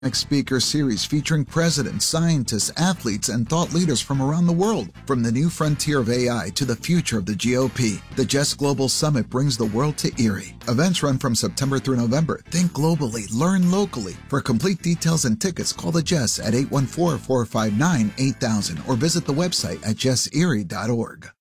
Speaker series featuring presidents, scientists, athletes, and thought leaders from around the world. From the new frontier of AI to the future of the GOP, the Jess Global Summit brings the world to Erie. Events run from September through November. Think globally, learn locally. For complete details and tickets, call the Jess at 814-459-8000 or visit the website at jesserie.org.